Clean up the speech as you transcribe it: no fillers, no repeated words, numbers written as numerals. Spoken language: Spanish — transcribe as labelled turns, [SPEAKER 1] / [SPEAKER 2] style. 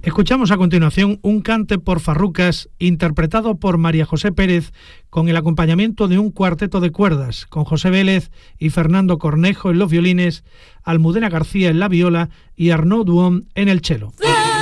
[SPEAKER 1] Escuchamos a continuación un cante por farrucas interpretado por María José Pérez con el acompañamiento de un cuarteto de cuerdas con José Vélez y Fernando Cornejo en los violines, Almudena García en la viola y Arnaud Duhon en el cello.